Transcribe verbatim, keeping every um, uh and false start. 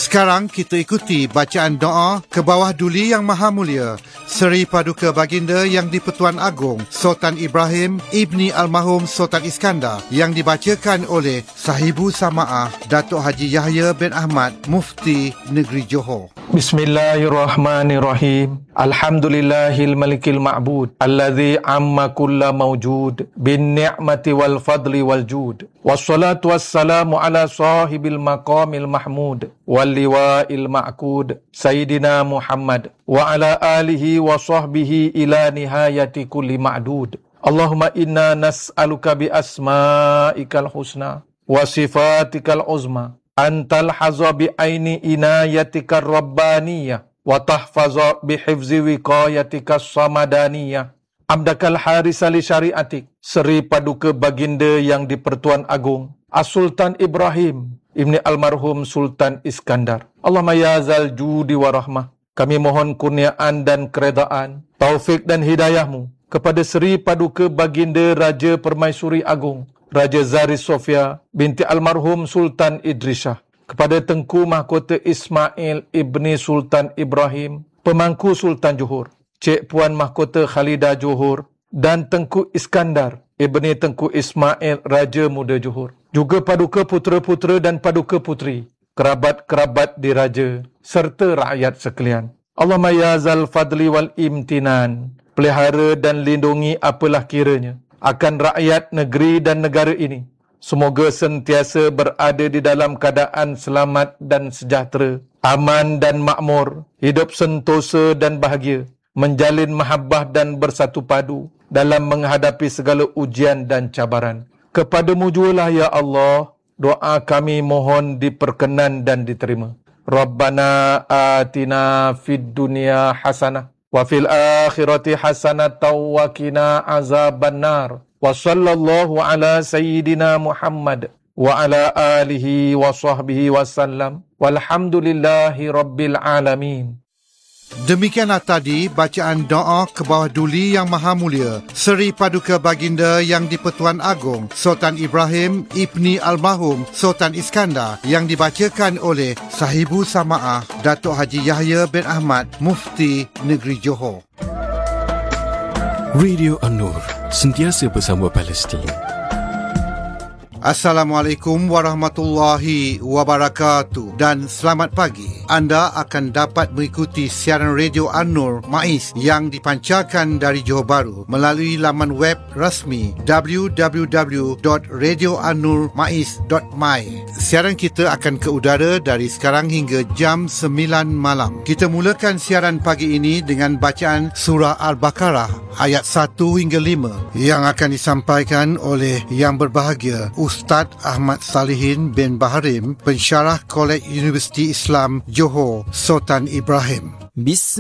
Sekarang kita ikuti bacaan doa ke bawah duli Yang Maha Mulia Seri Paduka Baginda Yang di-Pertuan Agong Sultan Ibrahim Ibni Almarhum Sultan Iskandar yang dibacakan oleh Sahibu Samaah Datuk Haji Yahya bin Ahmad Mufti Negeri Johor. Bismillahirrahmanirrahim. Alhamdulillahil malikil ma'bud alladhi amma kulla mawjud bin ni'mati wal fadli wal jud. Wassalatu wassalamu ala sahibil maqamil mahmud wal liwa'il ma'kud Sayyidina Muhammad wa ala alihi wa sahbihi ila nihayati kulli ma'dud. Allahumma inna nas'aluka bi asma'ikal husna wa sifatikal uzma antal haza bi aini inayatika rabbaniyah wa tahfaza bi hifzi wiqayatika samadaniyah abdakal harisa li syariatik Seri Paduka Baginda Yang di-Pertuan Agong As-Sultan Ibrahim Ibni Almarhum Sultan Iskandar. Allahumma ya zal judi wa rahmah, kami mohon kurniaan dan keredaan, taufik dan hidayahmu kepada Seri Paduka Baginda Raja Permaisuri Agong Raja Zari Sofia binti Almarhum Sultan Idrisah, kepada Tengku Mahkota Ismail Ibni Sultan Ibrahim Pemangku Sultan Johor, Cik Puan Mahkota Khalidah Johor, dan Tengku Iskandar Ibni Tengku Ismail Raja Muda Johor. Juga paduka putera-putera dan paduka puteri, kerabat-kerabat diraja, serta rakyat sekalian. Allahumma ya zal fadli wal imtinan, pelihara dan lindungi apalah kiranya akan rakyat negeri dan negara ini. Semoga sentiasa berada di dalam keadaan selamat dan sejahtera, aman dan makmur, hidup sentosa dan bahagia, menjalin mahabbah dan bersatu padu dalam menghadapi segala ujian dan cabaran. Kepadamu jualah ya Allah, doa kami mohon diperkenan dan diterima. Rabbana atina fid dunya hasanah wa fil akhirati hasanatan wa qina azabannar. Wa sallallahu ala sayyidina Muhammad wa ala alihi wa sahbihi wasallam. Walhamdulillahi rabbil alamin. Demikianlah tadi bacaan doa ke bawah duli Yang Maha Mulia Seri Paduka Baginda Yang di-Pertuan Agong Sultan Ibrahim Ibni Almarhum Sultan Iskandar yang dibacakan oleh Sahibu Samaah Datuk Haji Yahya bin Ahmad Mufti Negeri Johor. Radio An-Nur, sentiasa bersama Palestin. Assalamualaikum warahmatullahi wabarakatuh dan selamat pagi. Anda akan dapat mengikuti siaran Radio An-Nur MAIS yang dipancarkan dari Johor Bahru melalui laman web rasmi w w w dot radio an nur mais dot my. Siaran kita akan ke udara dari sekarang hingga jam sembilan malam. Kita mulakan siaran pagi ini dengan bacaan Surah Al-Baqarah ayat satu hingga lima yang akan disampaikan oleh Yang Berbahagia Ustaz Ahmad Salihin bin Baharim, Pensyarah Kolej Universiti Islam Johor Sultan Ibrahim. Bismillah.